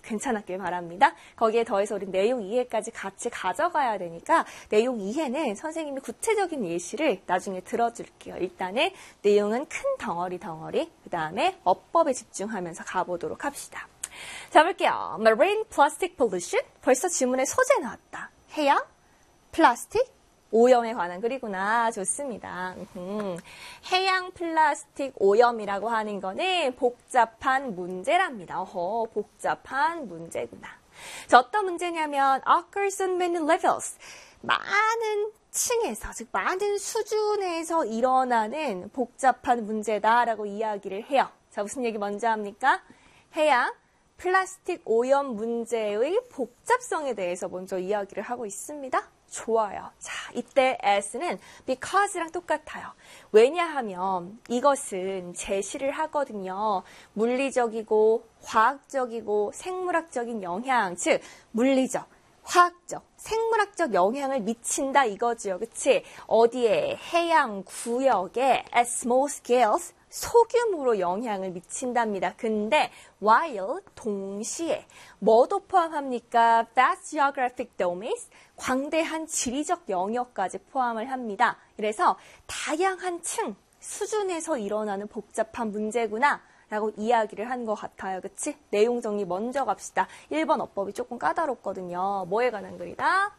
괜찮았길 바랍니다. 거기에 더해서 우리 내용 이해까지 같이 가져가야 되니까 내용 이해는 선생님이 구체적인 예시를 나중에 들어줄게요. 일단은 내용은 큰 덩어리, 그 다음에 어법에 집중하면서 가보도록 합시다. 자, 볼게요. Marine plastic pollution. 벌써 지문에 소재 나왔다. 해양, 플라스틱, 오염에 관한 글이구나. 좋습니다. 해양 플라스틱 오염이라고 하는 거는 복잡한 문제랍니다. 복잡한 문제구나. 자, 어떤 문제냐면 occurs on many levels. 많은 층에서, 즉 많은 수준에서 일어나는 복잡한 문제다라고 이야기를 해요. 자, 무슨 얘기 먼저 합니까? 해양 플라스틱 오염 문제의 복잡성에 대해서 먼저 이야기를 하고 있습니다. 좋아요. 자, 이때 S는 because랑 똑같아요. 왜냐하면 이것은 제시를 하거든요. 물리적이고 화학적이고 생물학적인 영향, 즉 물리적, 화학적, 생물학적 영향을 미친다 이거지요. 그치? 어디에? 해양 구역에 at small scales 소규모로 영향을 미친답니다. 근데 while 동시에 뭐도 포함합니까? vast geographic domains 광대한 지리적 영역까지 포함을 합니다. 그래서 다양한 층 수준에서 일어나는 복잡한 문제구나 라고 이야기를 한 것 같아요. 그치? 내용 정리 먼저 갑시다. 1번 어법이 조금 까다롭거든요. 뭐에 관한 글이다?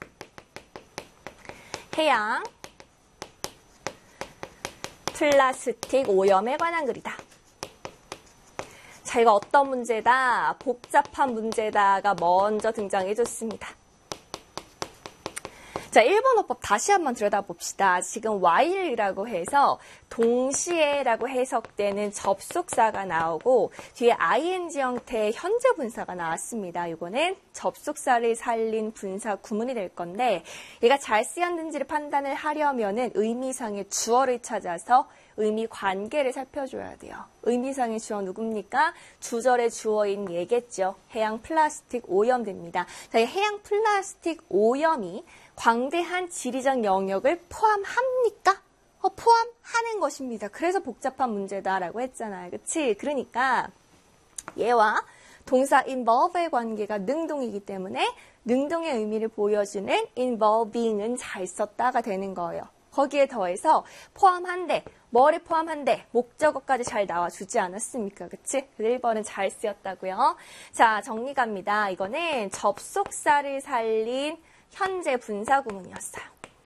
해양 플라스틱 오염에 관한 글이다. 자, 이거 어떤 문제다? 복잡한 문제다가 먼저 등장해줬습니다. 자, 1번 어법 다시 한번 들여다봅시다. 지금 while이라고 해서 동시에라고 해석되는 접속사가 나오고 뒤에 ing 형태의 현재 분사가 나왔습니다. 이거는 접속사를 살린 분사 구문이 될 건데 얘가 잘 쓰였는지를 판단을 하려면은 의미상의 주어를 찾아서 의미 관계를 살펴줘야 돼요. 의미상의 주어 누굽니까? 주절의 주어인 얘겠죠. 해양 플라스틱 오염됩니다. 자, 이 해양 플라스틱 오염이 광대한 지리적 영역을 포함합니까? 포함하는 것입니다. 그래서 복잡한 문제다라고 했잖아요. 그치? 그러니까 얘와 동사 involve의 관계가 능동이기 때문에 능동의 의미를 보여주는 involving은 잘 썼다가 되는 거예요. 거기에 더해서 포함한데, 뭐를 포함한데, 목적어까지 잘 나와주지 않았습니까? 그치? 1번은 잘 쓰였다고요. 자, 정리 갑니다. 이거는 접속사를 살린 현재 분사 구문이었어요.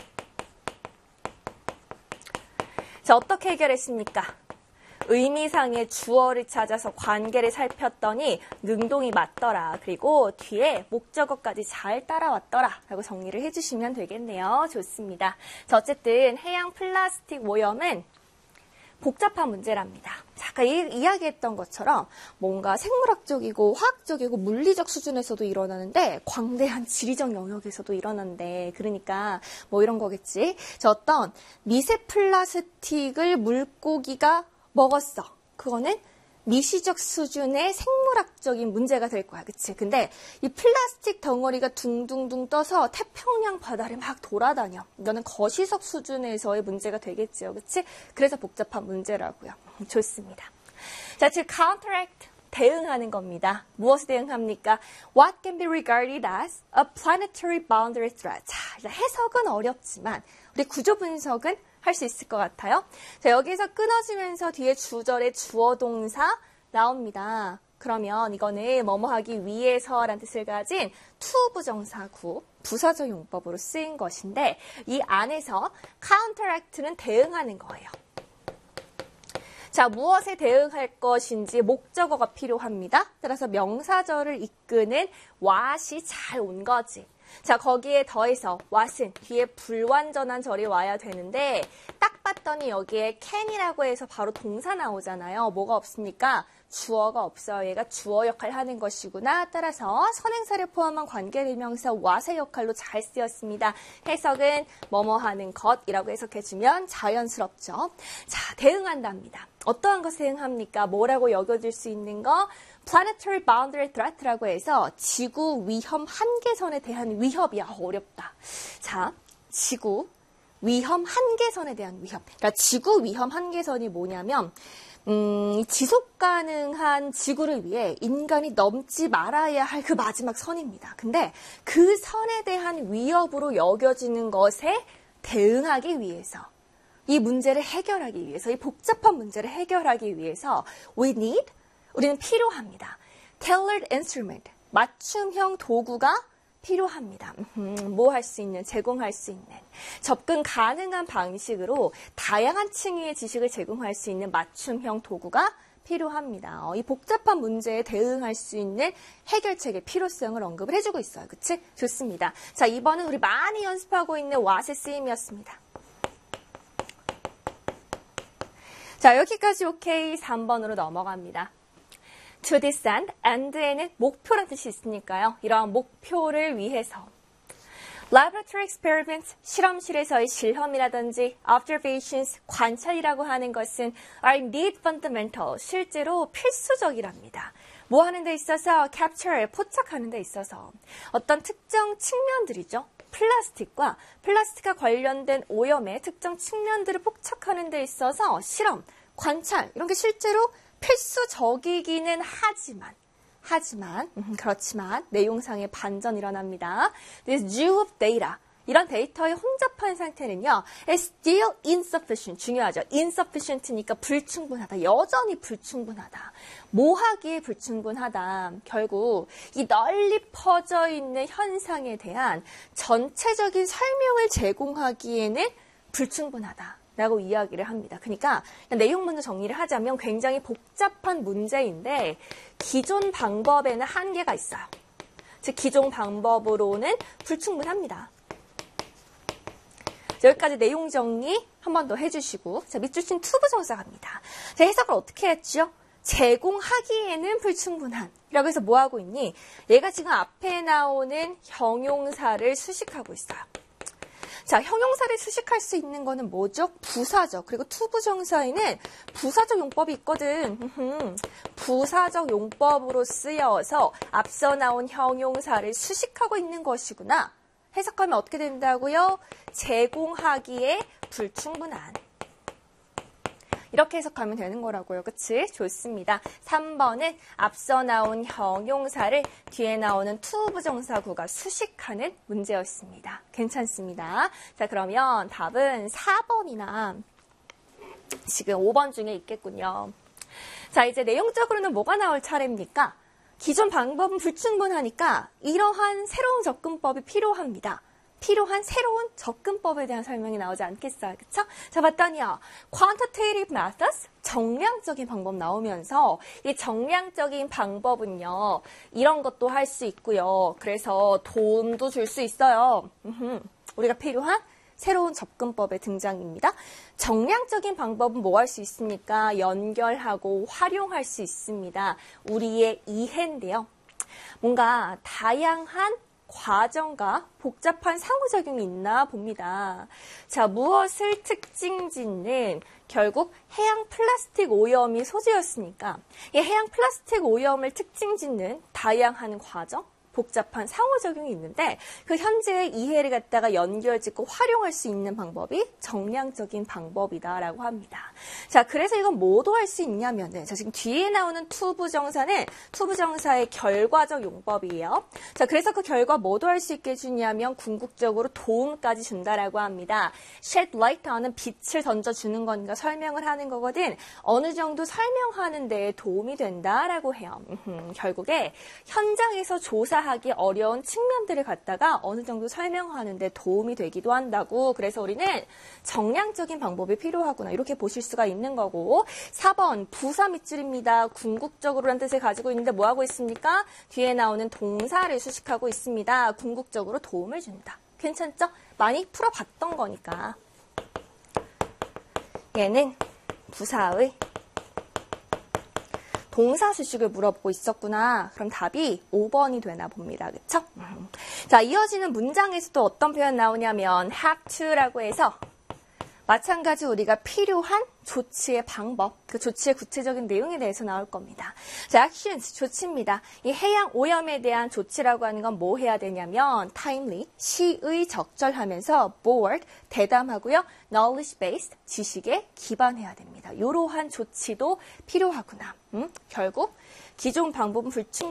자, 어떻게 해결했습니까? 의미상의 주어를 찾아서 관계를 살폈더니 능동이 맞더라. 그리고 뒤에 목적어까지 잘 따라왔더라. 라고 정리를 해주시면 되겠네요. 좋습니다. 자, 어쨌든 해양 플라스틱 오염은 복잡한 문제랍니다. 자, 아까 이야기했던 것처럼 뭔가 생물학적이고 화학적이고 물리적 수준에서도 일어나는데 광대한 지리적 영역에서도 일어난대. 그러니까 뭐 이런 거겠지. 자, 어떤 미세 플라스틱을 물고기가 먹었어. 그거는 미시적 수준의 생물학적인 문제가 될 거야. 그치? 근데 이 플라스틱 덩어리가 둥둥둥 떠서 태평양 바다를 막 돌아다녀. 이거는 거시적 수준에서의 문제가 되겠지요. 그치? 그래서 복잡한 문제라고요. 좋습니다. 자, 즉 counteract 대응하는 겁니다. 무엇에 대응합니까? What can be regarded as a planetary boundary threat. 자, 해석은 어렵지만 우리 구조 분석은 할 수 있을 것 같아요. 자, 여기서 끊어지면서 뒤에 주절에 주어 동사 나옵니다. 그러면 이거는 뭐뭐 하기 위해서라는 뜻을 가진 to 부정사구, 부사적 용법으로 쓰인 것인데 이 안에서 counteract는 대응하는 거예요. 자, 무엇에 대응할 것인지 목적어가 필요합니다. 따라서 명사절을 이끄는 what이 잘 온 거지. 자, 거기에 더해서 what은 뒤에 불완전한 절이 와야 되는데 딱 봤더니 여기에 can이라고 해서 바로 동사 나오잖아요. 뭐가 없습니까? 주어가 없어요. 얘가 주어 역할을 하는 것이구나. 따라서 선행사를 포함한 관계대명사 what의 역할로 잘 쓰였습니다. 해석은 뭐뭐 하는 것이라고 해석해주면 자연스럽죠. 자, 대응한답니다. 어떠한 것에 대응합니까? 뭐라고 여겨질 수 있는 거? Planetary Boundary Threat라고 해서 지구 위험 한계선에 대한 위협이야. 어렵다. 자, 지구 위험 한계선에 대한 위협. 그러니까 지구 위험 한계선이 뭐냐면 지속 가능한 지구를 위해 인간이 넘지 말아야 할 그 마지막 선입니다. 근데 그 선에 대한 위협으로 여겨지는 것에 대응하기 위해서, 이 문제를 해결하기 위해서, 이 복잡한 문제를 해결하기 위해서 우리는 필요합니다. Tailored instrument, 맞춤형 도구가 필요합니다. 뭐 할 수 있는, 제공할 수 있는, 접근 가능한 방식으로 다양한 층위의 지식을 제공할 수 있는 맞춤형 도구가 필요합니다. 이 복잡한 문제에 대응할 수 있는 해결책의 필요성을 언급을 해주고 있어요. 그치? 좋습니다. 자, 2번은 우리 많이 연습하고 있는 what의 쓰임이었습니다. 자, 여기까지 오케이. 3번으로 넘어갑니다. To descend, and에는 목표란 뜻이 있으니까요. 이러한 목표를 위해서 Laboratory experiments, 실험실에서의 실험이라든지 observations, 관찰이라고 하는 것은 are indeed fundamental, 실제로 필수적이랍니다. 뭐 하는 데 있어서? capture, 포착하는 데 있어서. 어떤 특정 측면들이죠. 플라스틱과 관련된 오염의 특정 측면들을 포착하는 데 있어서 실험, 관찰, 이런 게 실제로 필수적이기는 그렇지만 내용상의 반전이 일어납니다. This zoo of data, 이런 데이터의 혼잡한 상태는요, is still insufficient, 중요하죠. insufficient니까 불충분하다, 여전히 불충분하다. 뭐 하기에 불충분하다. 결국 이 널리 퍼져 있는 현상에 대한 전체적인 설명을 제공하기에는 불충분하다 라고 이야기를 합니다. 그러니까 내용 먼저 정리를 하자면 굉장히 복잡한 문제인데 기존 방법에는 한계가 있어요. 즉 기존 방법으로는 불충분합니다. 자, 여기까지 내용 정리 한 번 더 해주시고, 자, 밑줄 친 투부 정사 갑니다. 자, 해석을 어떻게 했죠? 제공하기에는 불충분한. 이라고 해서 뭐 하고 있니? 얘가 지금 앞에 나오는 형용사를 수식하고 있어요. 자, 형용사를 수식할 수 있는 거는 뭐죠? 부사적. 그리고 투부정사에는 부사적 용법이 있거든. 부사적 용법으로 쓰여서 앞서 나온 형용사를 수식하고 있는 것이구나. 해석하면 어떻게 된다고요? 제공하기에 불충분한. 이렇게 해석하면 되는 거라고요. 그치? 좋습니다. 3번은 앞서 나온 형용사를 뒤에 나오는 투부정사구가 수식하는 문제였습니다. 괜찮습니다. 자, 그러면 답은 4번이나 지금 5번 중에 있겠군요. 자, 이제 내용적으로는 뭐가 나올 차례입니까? 기존 방법은 불충분하니까 이러한 새로운 접근법이 필요합니다. 필요한 새로운 접근법에 대한 설명이 나오지 않겠어요. 그쵸? 자, 봤더니요. quantitative methods, 정량적인 방법 나오면서 이 정량적인 방법은요. 이런 것도 할 수 있고요. 그래서 도움도 줄 수 있어요. 우리가 필요한 새로운 접근법의 등장입니다. 정량적인 방법은 뭐 할 수 있습니까? 연결하고 활용할 수 있습니다. 우리의 이해인데요. 뭔가 다양한 과정과 복잡한 상호작용이 있나 봅니다. 자, 무엇을 특징 짓는 결국 해양 플라스틱 오염이 소재였으니까 이 해양 플라스틱 오염을 특징 짓는 다양한 과정, 복잡한 상호작용이 있는데 그 현재의 이해를 갖다가 연결짓고 활용할 수 있는 방법이 정량적인 방법이다라고 합니다. 자, 그래서 이건 뭐도 할 수 있냐면은 자, 지금 뒤에 나오는 투부정사는 투부정사의 결과적 용법이에요. 자, 그래서 그 결과 뭐도 할 수 있게 해주냐면 궁극적으로 도움까지 준다라고 합니다. shed light 하는 빛을 던져주는 거니까 설명을 하는 거거든. 어느 정도 설명하는 데 도움이 된다라고 해요. 결국에 현장에서 조사하기 어려운 측면들을 갖다가 어느 정도 설명하는 데 도움이 되기도 한다고. 그래서 우리는 정량적인 방법이 필요하구나 이렇게 보실 수가 있는 거고. 4번 부사 밑줄입니다. 궁극적으로라는 뜻을 가지고 있는데 뭐 하고 있습니까? 뒤에 나오는 동사를 수식하고 있습니다. 궁극적으로 도움을 준다. 괜찮죠? 많이 풀어봤던 거니까. 얘는 부사의 동사 수식을 물어보고 있었구나. 그럼 답이 5번이 되나 봅니다. 그쵸? 자, 이어지는 문장에서도 어떤 표현 나오냐면 have to라고 해서 마찬가지 우리가 필요한 조치의 방법, 그 조치의 구체적인 내용에 대해서 나올 겁니다. 자, actions, 조치입니다. 이 해양 오염에 대한 조치라고 하는 건 뭐 해야 되냐면 timely, 시의 적절하면서 board, 대담하고요. knowledge-based, 지식에 기반해야 됩니다. 이러한 조치도 필요하구나. 결국 기존 방법은 불충